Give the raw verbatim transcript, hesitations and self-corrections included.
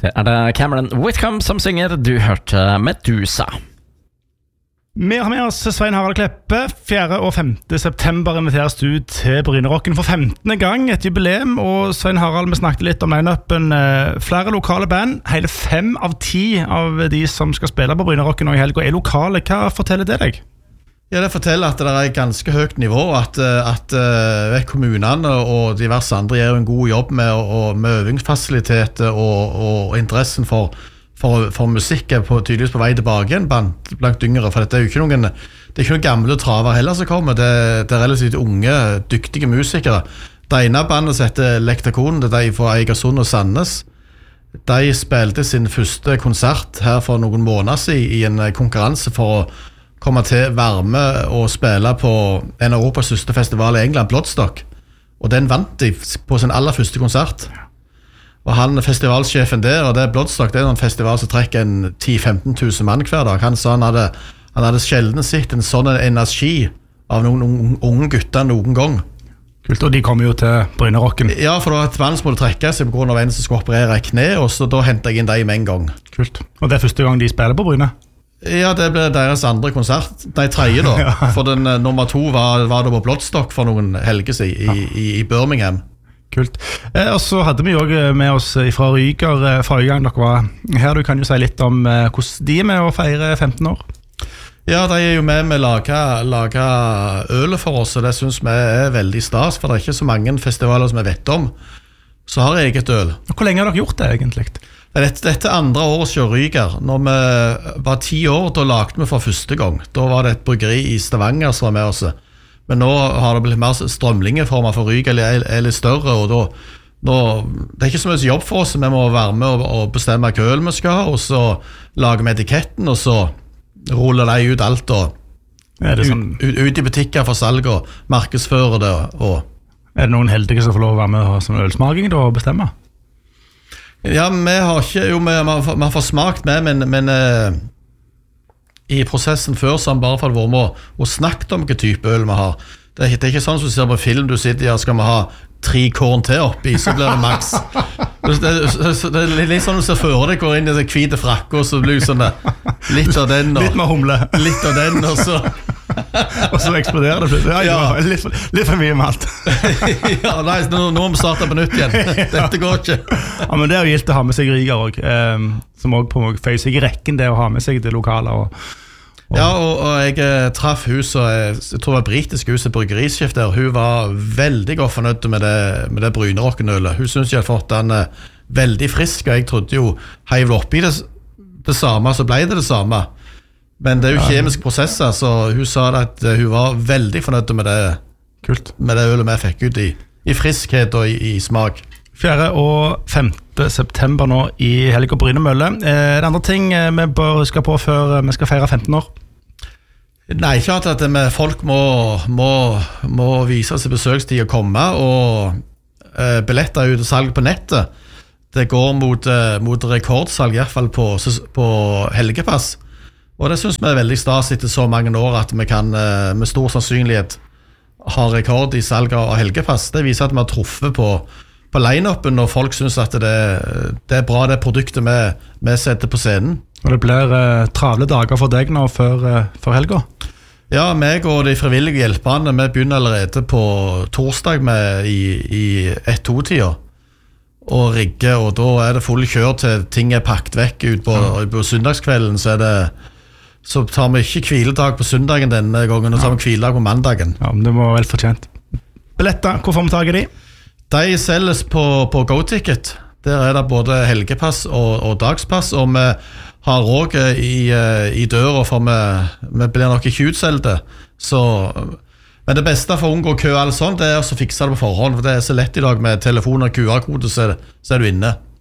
Det er det Cameron Whitcomb som synger. Du hørte Medusa. Vi har med oss Svein Harald Kleppe. fjerde og femte september inviteres du til Brynerocken for femtende gang, et jubileum. Og Svein Harald, vi snakket litt om line-upen. Flere lokale band, hele fem av ti av de som skal spille på Brynerocken og i helgen er lokale. Hva forteller det deg? Ja, det forteller at det er et ganske høyt nivå, at, at uh, kommunene og diverse andre gjør en god jobb med, og, med øvingsfasiliteter og, og interessen for, for, for musikk er på, tydeligvis på vei tilbake igjen blant, blant yngre, for dette er jo ikke noen, det er ikke noen gamle traver heller som kommer, det, det er relativt unge, dyktige musikere. Det ene bandet som heter Lektakon, det er de fra Eigersund og Sandnes. De spilte sin første konsert her for noen måneder siden i en konkurranse for å komme til varme og spille på en av Europas største festival i England, Bloodstock. Og den vant de på sin aller første konsert. Og han festivalsjefen der, og det er Bloodstock, det er en festival som trekker en ti til femten tusen mann hver dag. Han sa han hadde, han hadde sjelden sett en sånn energi av noen unge gutter noen gang. Kult, og de kommer jo til Brynerocken. Ja, for det var et vann som måtte trekke seg på grunn av en som skulle operere i kne, og så da hentet jeg inn dem med en gang. Kult. Og det er første gang de spiller på Bryne? Ja, det ble deres andre konsert. Nei, tredje da. Ja. For den uh, nummer to var, var det på Bloodstock for noen helger siden i, i, i Birmingham. Kult. Eh, og så hadde vi jo med oss fra Ryger eh, forrige gang dere var her. Du kan jo si litt om eh, hvordan de er med å feire femten år. Ja, de er jo med med å lage, lage øl for oss, og det synes vi er veldig stas, for det er ikke så mange festivaler som jeg vet om. Så har jeg eget øl. Og hvor lenge har dere gjort det egentlig? Dette, dette andre året kjører Ryger. Når vi var ti år, da lagde vi for første gang. Da var det et bryggeri i Stavanger som var med oss. Men nå har det blitt mer strømlingeformer for Ryger, eller er litt større, og da, da, det er ikke så mye jobb for oss. Vi må være med og, og bestemme hva øl vi skal ha, og så lager vi etiketten, og så ruller de ut alt, og sånn? ut, ut i butikker for salg og markedsfører det. Og. Er det noen heldige som får lov å være med og ha som ølsmaking da, og bestemme? Ja, vi har ikke, jo, vi, vi har fått smakt med, men, men eh, i prosessen før så har vi bare fått vært med og snakket om hvilken type øl vi har. Det er, det er ikke sånn som du ser på film, du sitter her, skal vi ha tre korn til oppi, så blir det maks. Det, det, det er litt sånn du ser før deg, går inn i det hvite frakke, og så blir det sånn litt av den, og litt med humle. Litt av den, og så og så eksploderer det plutselig. Ja, ja. Litt, for, litt for mye med alt. Ja, nei, nå, nå må vi starte på nytt igjen. Dette går ikke. Ja, men det er jo gildt å ha med seg Ryger også, eh, som også på føyer seg i rekken, det å ha med seg det lokale. Og, og. Ja, og, og jeg eh, traff hus, og jeg, jeg tror det var britisk hus, bryggerisjef der. Hun var veldig godt fornøyd med det, med det Brynerocken-ølet. Hun synes jeg hadde fått den eh, veldig frisk, og jeg trodde jo, heiv det oppi det, det samme, så ble det det samme. Men det er jo kjemiske prosesser, så hun sa at hun var veldig fornøyd med det, kult. Med det ølet vi fikk ut i, i friskhet og i, i smak. fjerde og femte september nå i helgen på Brynemølle. Er det andre ting vi bør huske på før vi skal feire femten år? Nei, ikke at det med folk må, må, må vise seg besøkstid og komme, og eh, billetter ut og salg på nettet. Det går mot, eh, mot rekordsalg, i hvert fall på, på helgepass. Og det synes vi er veldig stas etter så mange år at vi kan med stor sannsynlighet ha rekord i salg av helgepass. Det viser at vi har truffet på, på line-upen, og folk synes at det, det er bra det produktet vi, vi setter på scenen. Og det blir eh, travle dager for deg nå før, eh, før helga? Ja, meg og de frivillige hjelperne, vi begynner allerede på torsdag med, i, i ett-to-tida. Og rigge, og da er det full kjør til ting er pakket vekk ut på, ja. På søndagskvelden, så er det så tar vi ikke hviledag på søndagen denne gangen, og så tar vi hviledag på mandagen. Ja, men det var vel fortjent. Billetter, hvor får vi tag i de? De selges på, på GoTicket. Der er det både helgepass og, og dagspass, og vi har også i, i døra, for vi, vi blir nok ikke utselte. Så, men det beste for å unngå kø og alt sånt, det er å fikse det på forhånd, for det er så lett i dag med telefon og Q R-kode, så, så er du inne.